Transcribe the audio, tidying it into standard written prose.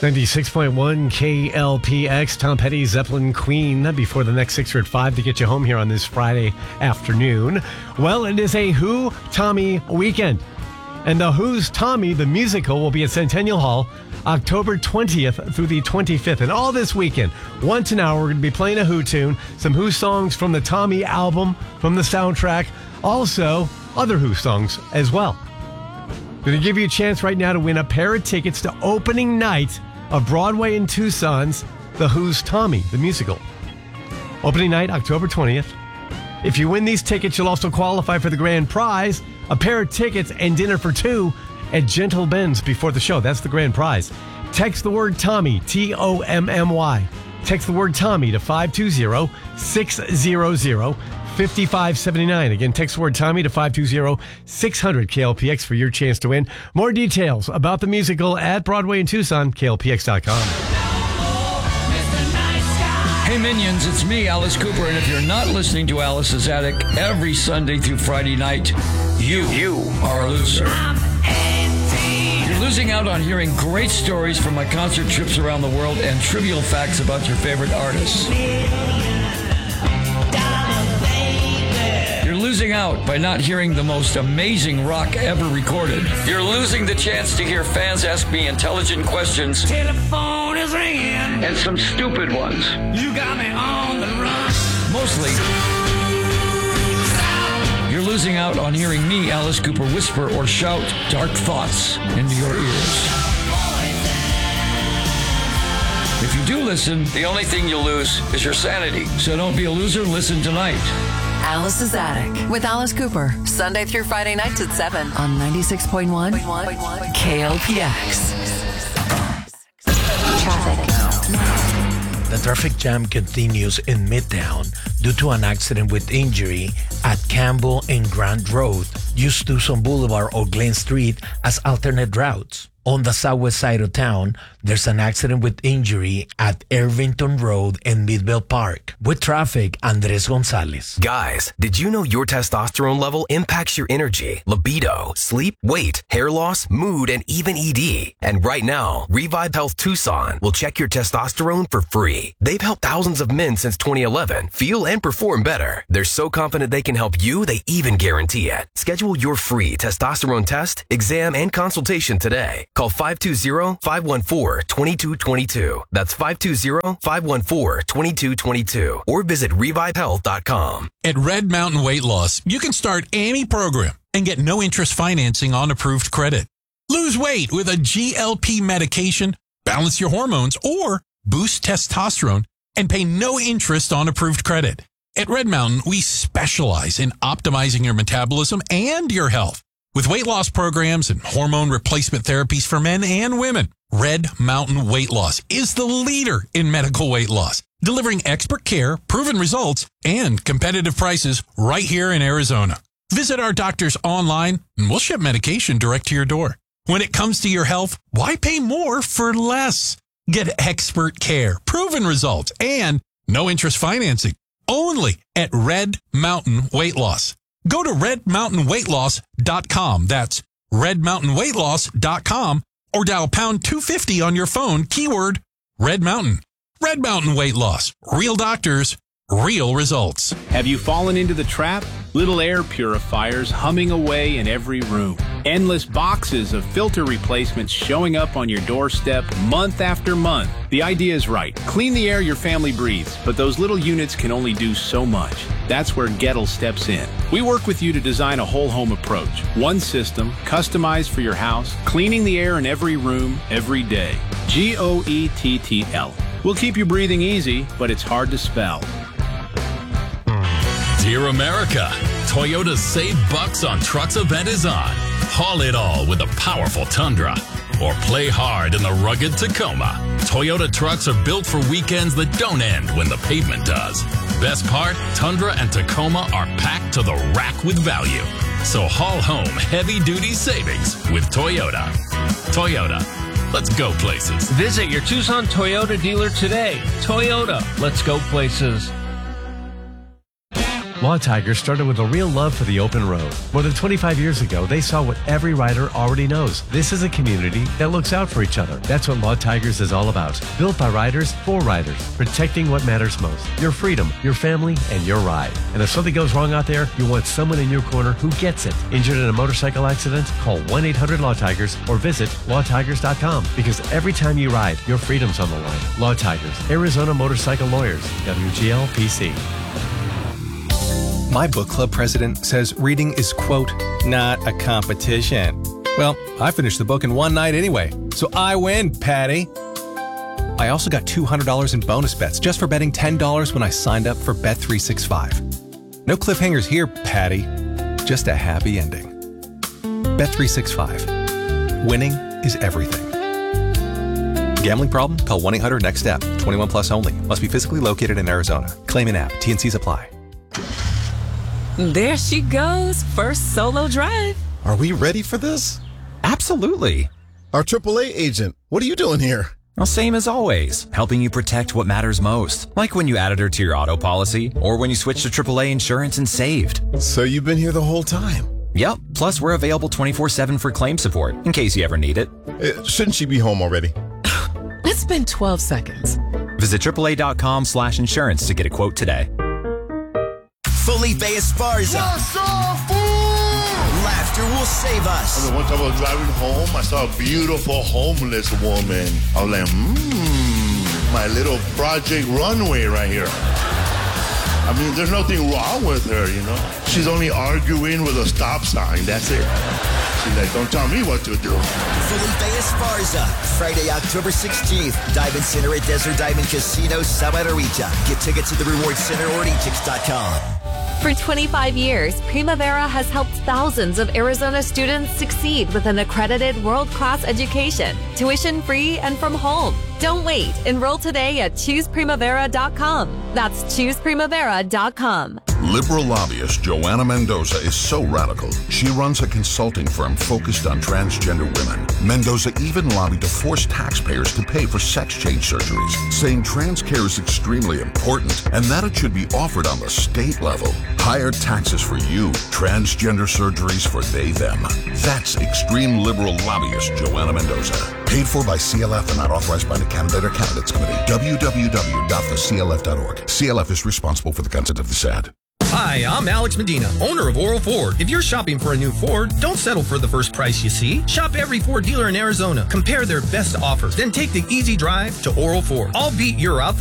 96.1 KLPX, Tom Petty, Zeppelin, Queen, before the next 6 or at 5 to get you home here on this Friday afternoon. Well, it is a Who Tommy weekend. And the Who's Tommy, the musical, will be at Centennial Hall October 20th through the 25th. And all this weekend, once an hour, we're going to be playing a Who tune, some Who songs from the Tommy album, from the soundtrack, also other Who songs as well. Going to give you a chance right now to win a pair of tickets to opening night of Broadway in Tucson's The Who's Tommy, the musical. Opening night, October 20th. If you win these tickets, you'll also qualify for the grand prize, a pair of tickets and dinner for two at Gentle Ben's before the show. That's the grand prize. Text the word Tommy, Tommy. Text the word Tommy to 520-600-5579. Again, text the word Tommy to 520-600-KLPX for your chance to win. More details about the musical at Broadway in Tucson, KLPX.com. Hey Minions, it's me, Alice Cooper, and if you're not listening to Alice's Attic every Sunday through Friday night, you are a loser. You're losing out on hearing great stories from my concert trips around the world and trivial facts about your favorite artists. You're losing out by not hearing the most amazing rock ever recorded. You're losing the chance to hear fans ask me intelligent questions. Telephone is ringing. And some stupid ones. You got me on the run. Mostly, you're losing out on hearing me, Alice Cooper, whisper or shout dark thoughts into your ears. If you do listen, the only thing you'll lose is your sanity. So don't be a loser, listen tonight. Alice's Attic with Alice Cooper, Sunday through Friday nights at 7 on 96.1 KLPX. Traffic. The traffic jam continues in Midtown due to an accident with injury at Campbell and Grant Road. Use Tucson Boulevard or Glen Street as alternate routes. On the southwest side of town, there's an accident with injury at Irvington Road and Midvale Park. With traffic, Andres Gonzalez. Guys, did you know your testosterone level impacts your energy, libido, sleep, weight, hair loss, mood, and even ED? And right now, Revive Health Tucson will check your testosterone for free. They've helped thousands of men since 2011 feel and perform better. They're so confident they can help you, they even guarantee it. Schedule your free testosterone test, exam, and consultation today. Call 520-514-2222. That's 520-514-2222. Or visit revivehealth.com. At Red Mountain Weight Loss, you can start any program and get no interest financing on approved credit. Lose weight with a GLP medication, balance your hormones, or boost testosterone and pay no interest on approved credit. At Red Mountain, we specialize in optimizing your metabolism and your health. With weight loss programs and hormone replacement therapies for men and women, Red Mountain Weight Loss is the leader in medical weight loss, delivering expert care, proven results, and competitive prices right here in Arizona. Visit our doctors online, and we'll ship medication direct to your door. When it comes to your health, why pay more for less? Get expert care, proven results, and no interest financing. Only at Red Mountain Weight Loss. Go to redmountainweightloss.com. That's redmountainweightloss.com or dial pound 250 on your phone, keyword Red Mountain. Red Mountain Weight Loss. Real doctors, real results. Have you fallen into the trap? Little air purifiers humming away in every room. Endless boxes of filter replacements showing up on your doorstep month after month. The idea is right. Clean the air your family breathes, but those little units can only do so much. That's where Gettle steps in. We work with you to design a whole home approach. One system, customized for your house, cleaning the air in every room, every day. Gettl. We'll keep you breathing easy, but it's hard to spell. Dear America, Toyota's Save Bucks on Trucks event is on. Haul it all with a powerful Tundra. Or play hard in the rugged Tacoma. Toyota trucks are built for weekends that don't end when the pavement does. Best part, Tundra and Tacoma are packed to the rack with value. So haul home heavy-duty savings with Toyota. Toyota, let's go places. Visit your Tucson Toyota dealer today. Toyota, let's go places. Law Tigers started with a real love for the open road. More than 25 years ago, they saw what every rider already knows. This is a community that looks out for each other. That's what Law Tigers is all about. Built by riders, for riders, protecting what matters most. Your freedom, your family, and your ride. And if something goes wrong out there, you want someone in your corner who gets it. Injured in a motorcycle accident? Call 1-800-LAW-TIGERS or visit lawtigers.com, because every time you ride, your freedom's on the line. Law Tigers, Arizona Motorcycle Lawyers, WGLPC. My book club president says reading is, quote, not a competition. Well, I finished the book in one night anyway, so I win, Patty. I also got $200 in bonus bets just for betting $10 when I signed up for Bet365. No cliffhangers here, Patty. Just a happy ending. Bet365. Winning is everything. Gambling problem? Call 1-800-NEXT-STEP. 21 plus only. Must be physically located in Arizona. Claim in app. T&Cs apply. There she goes. First solo drive. Are we ready for this? Absolutely. Our AAA agent, what are you doing here? Well, same as always, helping you protect what matters most. Like when you added her to your auto policy, or when you switched to AAA insurance and saved. So you've been here the whole time? Yep. Plus, we're available 24/7 for claim support, in case you ever need it. Shouldn't she be home already? It's been 12 seconds. Visit AAA.com/insurance to get a quote today. Felipe Esparza. Laughter will save us. I mean, one time I was driving home, I saw a beautiful homeless woman. I was like, my little Project Runway right here. I mean, there's nothing wrong with her, you know. She's only arguing with a stop sign, that's it. She's like, don't tell me what to do. Felipe Esparza, Friday, October 16th. Diamond Center at Desert Diamond Casino, Santa Rita. Get tickets at the Reward Center or etix.com. For 25 years, Primavera has helped thousands of Arizona students succeed with an accredited world-class education, tuition-free and from home. Don't wait. Enroll today at ChoosePrimavera.com. That's ChoosePrimavera.com. Liberal lobbyist Joanna Mendoza is so radical, she runs a consulting firm focused on transgender women. Mendoza even lobbied to force taxpayers to pay for sex change surgeries, saying trans care is extremely important and that it should be offered on the state level. Higher taxes for you, transgender surgeries for they, them. That's extreme liberal lobbyist Joanna Mendoza. Paid for by CLF and not authorized by the Candidate or Candidates Committee. www.theclf.org. CLF is responsible for the content of this ad. Hi, I'm Alex Medina, owner of Oral Ford. If you're shopping for a new Ford, don't settle for the first price you see. Shop every Ford dealer in Arizona. Compare their best offers. Then take the easy drive to Oral Ford. I'll beat your out